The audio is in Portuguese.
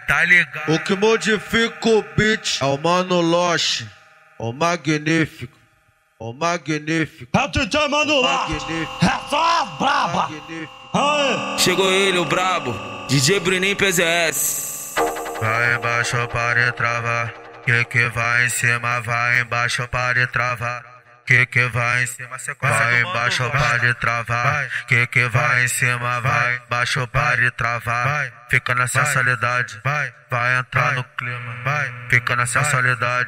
tá ligado? O que modifica o beat é o Mano Loche, o magnífico, o magnífico. É o DJ Mano Loche, é só as braba. Aê. Chegou ele, o brabo, DJ Bruninho PZS. Vai embaixo para travar, que vai em cima, vai embaixo para travar. Que vai em cima, sequência vai embaixo para travar. Que vai em cima, vai embaixo para travar. Fica na sensualidade, vai entrar no clima, fica na sensualidade.